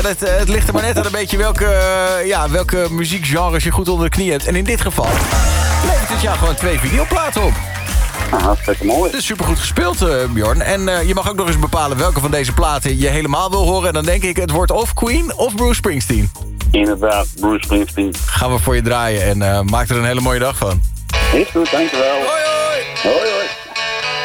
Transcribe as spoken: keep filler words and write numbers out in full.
Het, het ligt er maar net aan een beetje welke, uh, ja, welke muziekgenres je goed onder de knie hebt. En in dit geval levert het jou gewoon twee videoplaten op. Ah, hartstikke mooi. Het is supergoed gespeeld, uh, Bjorn. En uh, je mag ook nog eens bepalen welke van deze platen je helemaal wil horen. En dan denk ik, het wordt of Queen of Bruce Springsteen. Inderdaad, Bruce Springsteen. Gaan we voor je draaien en uh, maak er een hele mooie dag van. Is goed, dankjewel. Hoi hoi! Hoi hoi!